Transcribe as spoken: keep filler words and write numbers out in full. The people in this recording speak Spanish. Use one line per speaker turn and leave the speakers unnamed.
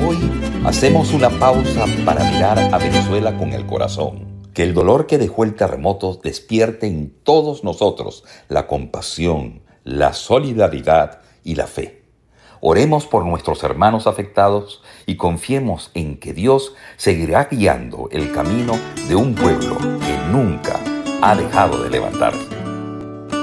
Hoy hacemos una pausa para mirar a Venezuela con el corazón. Que el dolor que dejó el terremoto despierte en todos nosotros la compasión, la solidaridad y la fe. Oremos por nuestros hermanos afectados y confiemos en que Dios seguirá guiando el camino de un pueblo que nunca ha dejado de levantarse.